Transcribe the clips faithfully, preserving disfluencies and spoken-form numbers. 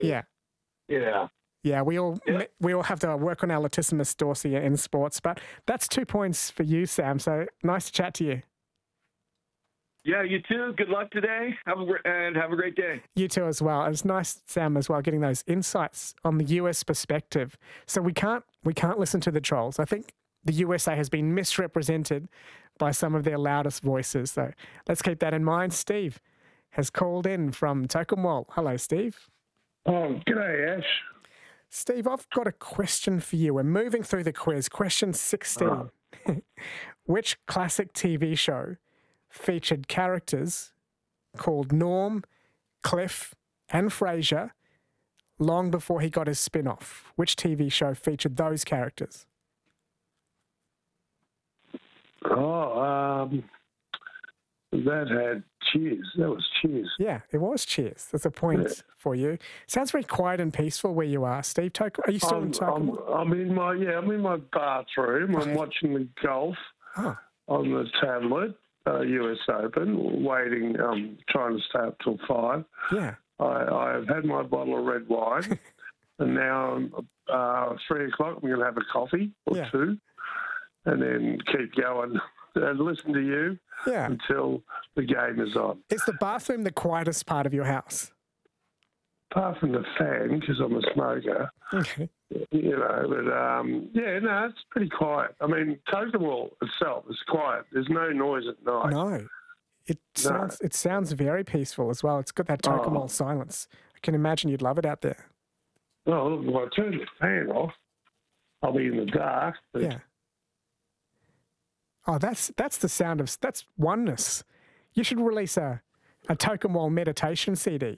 Yeah. Yeah. Yeah, we all Yeah. we all have to work on our latissimus dorsi in sports, but that's two points for you, Sam. So nice to chat to you. Yeah, you too. Good luck today. Have a gr- and have a great day. You too as well. It's nice, Sam, as well, getting those insights on the U S perspective. So we can't we can't listen to the trolls. I think the U S A has been misrepresented by some of their loudest voices. So let's keep that in mind. Steve has called in from Tokemwal. Hello, Steve. Oh, g'day, Ash. Steve, I've got a question for you. We're moving through the quiz. Question sixteen. Oh. Which classic T V show featured characters called Norm, Cliff, and Frasier long before he got his spin-off? Which T V show featured those characters? Oh, um, that had Cheers. That was Cheers. Yeah, it was Cheers. That's a point Yeah. for you. Sounds very quiet and peaceful where you are, Steve. Tok- Are you still in I'm, Tokemwal? I'm, I'm in my yeah. I'm in my bathroom. I'm watching the golf Oh, on the tablet, uh, U S Open. Waiting. Um, trying to stay up till five. yeah. I, I've had my bottle of red wine, and now uh, three o'clock. I'm going to have a coffee or Yeah. two, and then keep going and listen to you Yeah. until the game is on. Is the bathroom the quietest part of your house? Apart from the fan, because I'm a smoker, Okay. you know, but um, yeah, no, it's pretty quiet. I mean, Tokemwal itself is quiet. There's no noise at night. No. It sounds it sounds very peaceful as well. It's got that Tokemwal Oh. silence. I can imagine you'd love it out there. Well, look, if I turn the fan off, I'll be in the dark. But Yeah. Oh, that's that's the sound of that's oneness. You should release a a Tokemwal meditation C D.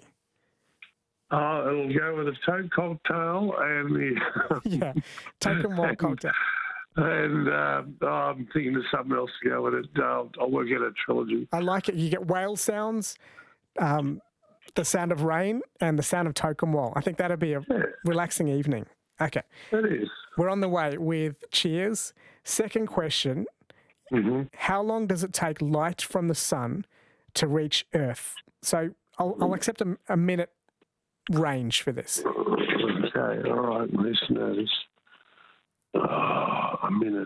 Oh, it'll go with a Toke cocktail and the Yeah, Tokemwal cocktail. and uh, I'm thinking of something else to go with it. Uh, I'll work out a trilogy. I like it. You get whale sounds, um, the sound of rain, and the sound of Tokemwal. I think that'd be a Yeah, relaxing evening. Okay, it is. we're on the way with Cheers. Second question. Mm-hmm. How long does it take light from the sun to reach Earth? So I'll, I'll accept a, a minute range for this. Okay, all right, listeners. Oh, a minute.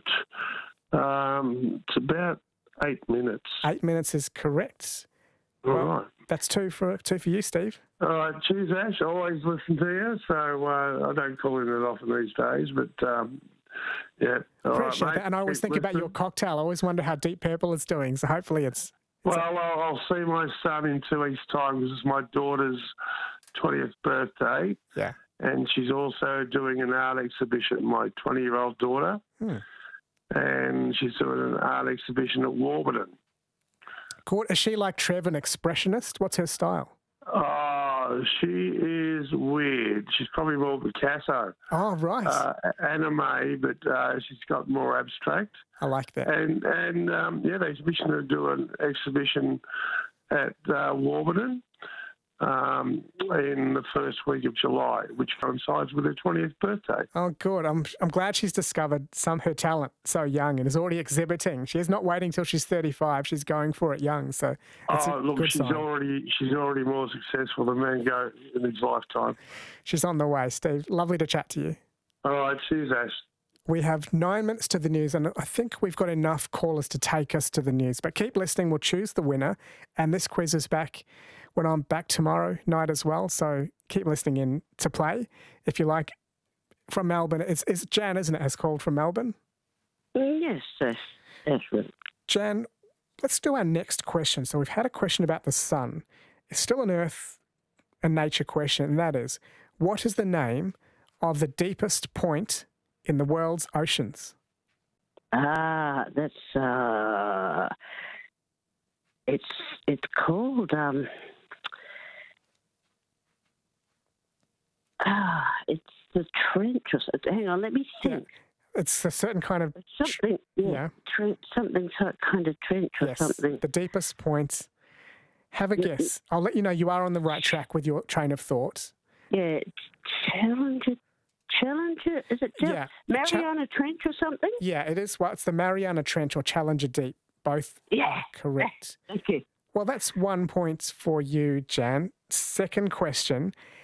Um, it's about eight minutes. Eight minutes is correct. All well- right. That's two for two for you, Steve. All right, cheers, Ash. Always listen to you. So uh, I don't call in it often these days, but um, yeah. All right, Appreciate mate. that. And I always Keep think about your listening. cocktail. I always wonder how Deep Purple is doing. So hopefully it's. Well, I'll, I'll see my son in two weeks' time because it's my daughter's twentieth birthday, Yeah. and she's also doing an art exhibition. My twenty-year-old daughter, Hmm. and she's doing an art exhibition at Warburton. Cool. Is she like Trev, an expressionist? What's her style? Oh, she is weird. She's probably more Picasso, Oh, right. uh, anime, but uh, she's got more abstract. I like that. And and um, yeah, the exhibition to do an exhibition at uh, Warburton um, in the first week of July, which coincides with her twentieth birthday. Oh, good. I'm I'm glad she's discovered some her talent so young and is already exhibiting. She's not waiting till she's thirty-five. She's going for it young. So it's Oh, a look, good she's sign. already she's already more successful than Van Gogh in his lifetime. She's on the way, Steve. Lovely to chat to you. All right, cheers, Ash. We have nine minutes to the news, and I think we've got enough callers to take us to the news. But keep listening. We'll choose the winner. And this quiz is back when I'm back tomorrow night as well. So keep listening in to play. If you like, from Melbourne, it's, it's Jan, isn't it, has called from Melbourne? Yes, that's, that's right. Jan, let's do our next question. So we've had a question about the sun. It's still an Earth and nature question, and that is, what is the name of the deepest point in the world's oceans? Ah, that's uh, it's it's called um, ah, it's the trench or something. Hang on, let me think. It's a certain kind of, It's something, yeah, yeah. Trench, something so- kind of trench or yes, something. the deepest point. Have a Yeah, guess. I'll let you know you are on the right track with your train of thought. Yeah, Challenger, Challenger, is it Chal- Yeah, Mariana Trench or something? Yeah, it is. Well, it's the Mariana Trench or Challenger Deep. Both Yeah. are correct. Okay. Well, that's one point for you, Jan. Second question.